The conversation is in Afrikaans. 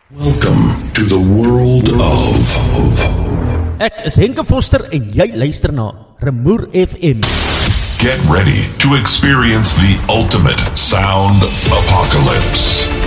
Welcome to the world of. Ek is Henke Foster en jy luister na Remoer FM. Get ready to experience the ultimate sound apocalypse.